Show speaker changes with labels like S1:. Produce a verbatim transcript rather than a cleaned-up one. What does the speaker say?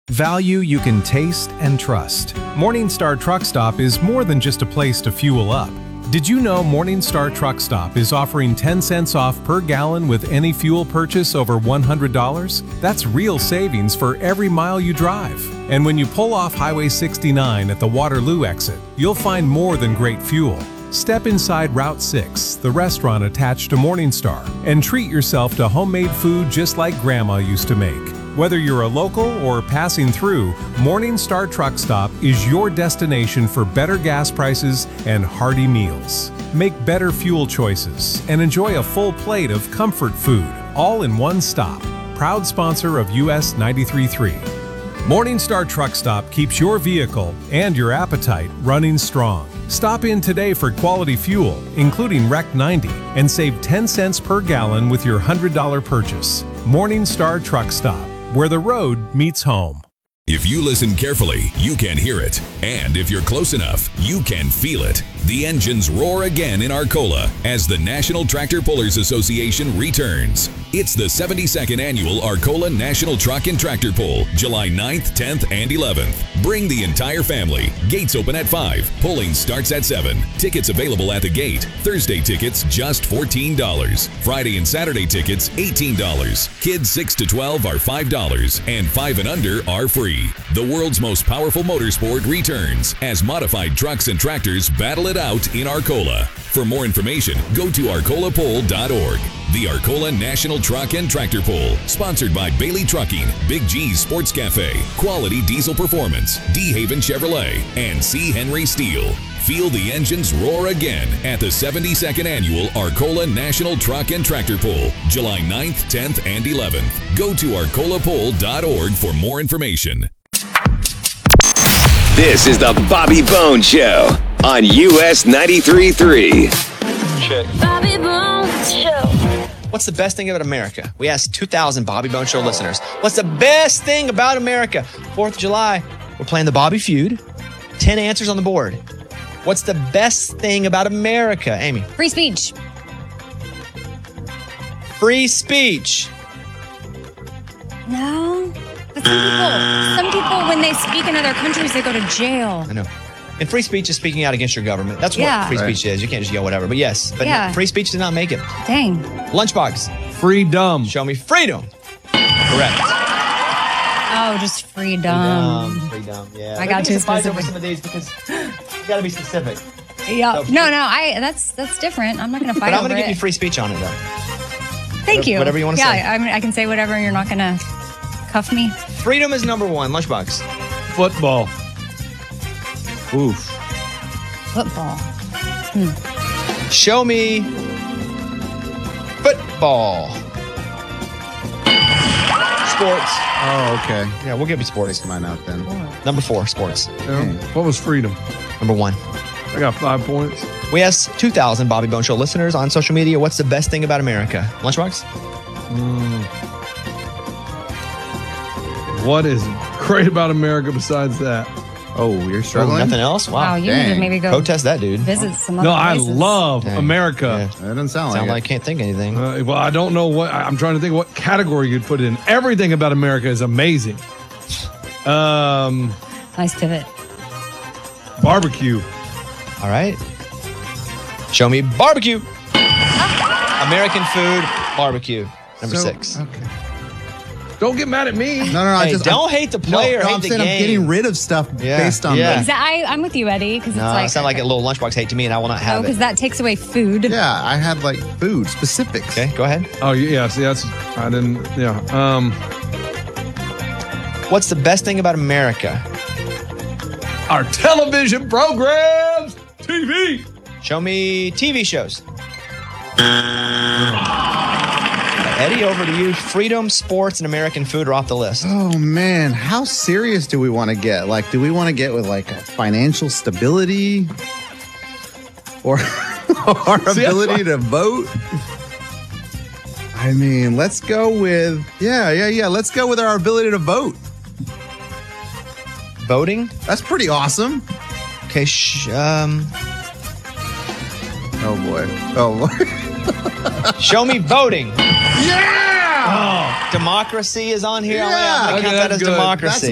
S1: Value you can taste and trust. Morningstar Truck Stop is more than just a place to fuel up. Did you know Morningstar Truck Stop is offering ten cents off per gallon with any fuel purchase over one hundred dollars? That's real savings for every mile you drive. And when you pull off Highway sixty-nine at the Waterloo exit, you'll find more than great fuel. Step inside Route six, the restaurant attached to Morningstar, and treat yourself to homemade food just like Grandma used to make. Whether you're a local or passing through, Morningstar Truck Stop is your destination for better gas prices and hearty meals. Make better fuel choices and enjoy a full plate of comfort food, all in one stop. Proud sponsor of U S ninety-three point three. Morningstar Truck Stop keeps your vehicle and your appetite running strong. Stop in today for quality fuel, including Rec ninety, and save ten cents per gallon with your one hundred dollars purchase. Morningstar Truck Stop, where the road meets home.
S2: If you listen carefully, you can hear it. And if you're close enough, you can feel it. The engines roar again in Arcola as the National Tractor Pullers Association returns. It's the seventy-second annual Arcola National Truck and Tractor Pull, July ninth, tenth, and eleventh. Bring the entire family. Gates open at five. Pulling starts at seven. Tickets available at the gate. Thursday tickets just fourteen dollars. Friday and Saturday tickets eighteen dollars. Kids six to twelve are five dollars, and five and under are free. The world's most powerful motorsport returns as modified trucks and tractors battle it out in Arcola. For more information, go to arcola pull dot org. The Arcola National Truck and Tractor Pull, sponsored by Bailey Trucking, Big G's Sports Cafe, Quality Diesel Performance, D. Haven Chevrolet, and C. Henry Steel. Feel the engines roar again at the seventy-second annual Arcola National Truck and Tractor Pull, July ninth, tenth, and eleventh. Go to arcola pull dot org for more information.
S3: This is the Bobby Bones Show on U S ninety-three point three.
S4: Check.
S5: Bobby Bones Show.
S4: What's the best thing about America? We asked two thousand Bobby Bones Show listeners. What's the best thing about America? fourth of July, we're playing the Bobby Feud. ten answers on the board. What's the best thing about America, Amy?
S6: Free speech.
S4: Free speech.
S6: No. But some people, some people, when they speak in other countries, they go to jail.
S4: I know. And free speech is speaking out against your government. That's what
S6: Yeah.
S4: free
S7: Right.
S4: speech is. You can't just yell whatever. But yes, but
S6: Yeah.
S4: free speech did not make it.
S6: Dang.
S4: Lunchbox.
S7: Freedom.
S4: Show me freedom. Correct.
S6: Oh, just freedom.
S4: Freedom. Freedom. Yeah.
S6: I got
S4: Maybe
S6: too
S4: surprised over
S6: specific.
S4: some of these because you got to be specific.
S6: Yeah.
S4: So-
S6: No, no. I. That's that's different. I'm not gonna fight
S4: But I'm
S6: over
S4: going to give
S6: it.
S4: you free speech on it, though.
S6: Thank
S4: whatever-
S6: you.
S4: whatever you wanna
S6: yeah,
S4: say.
S6: Yeah, I mean, I can say whatever. You're not gonna cuff me.
S4: Freedom is number one. Lunchbox.
S7: Football. Oof.
S6: Football.
S4: Show me football. Sports.
S7: Oh, okay.
S4: Yeah, we'll give you sports.
S7: Mine out then.
S4: Number four, sports.
S7: Yeah. What was freedom?
S4: Number one.
S7: I got five points.
S4: We asked two thousand Bobby Bones Show listeners on social media, what's the best thing about America? Lunchbox?
S7: Mm. What is great about America besides that?
S8: Oh, you're
S4: Oh,
S8: struggling?
S4: nothing else? Wow.
S6: Wow, you need to
S8: dang.
S6: maybe go
S4: Protest that, dude.
S6: visit some other
S7: No, I
S6: places.
S7: love
S4: Dang.
S7: America.
S4: Yeah.
S8: That doesn't sound like
S4: Sound
S8: it.
S4: like I can't think of anything.
S7: Uh, well, I don't know what I- I'm trying to think of what category you'd put it in. Everything about America is amazing. Um,
S6: Nice pivot.
S7: barbecue.
S4: All right. Show me barbecue. American food, barbecue. Number
S8: So-
S4: six.
S8: Okay.
S7: Don't get mad at me.
S8: No, no, no. I
S4: Hey,
S8: just,
S4: don't
S8: I'm,
S4: hate the
S8: no,
S4: player,
S8: no,
S4: hate
S8: I'm
S4: the
S8: saying
S4: game.
S8: I'm getting rid of stuff
S4: Yeah,
S8: based on
S4: yeah.
S8: the-
S6: Exa- I, I'm with you, Eddie, because
S4: No,
S6: it's like
S4: it sounds like a little lunchbox hate to me, and I will not
S6: no,
S4: have
S6: because
S4: it.
S6: that takes away food.
S8: Yeah, I had like food specifics.
S4: Okay, go ahead.
S7: Oh yeah, see that's I didn't. Yeah. Um,
S4: What's the best thing about America?
S7: our television programs, T V.
S4: Show me T V shows. Eddie, over to you. Freedom, sports, and American food are off the list.
S8: Oh man, how serious do we want to get? Like, do we want to get with like a financial stability or our
S7: See, that's
S8: ability
S7: why-
S8: to vote? I mean, let's go with yeah, yeah, yeah. Let's go with our ability to vote.
S4: Voting?
S8: That's pretty awesome.
S4: Okay, sh- um,
S8: Oh boy. Oh boy.
S4: show me voting.
S8: Yeah!
S4: Democracy is on here. I'm gonna- I'm
S8: Yeah!
S4: gonna
S7: Okay,
S4: count that
S7: that's
S4: as
S7: good.
S4: democracy.
S8: That's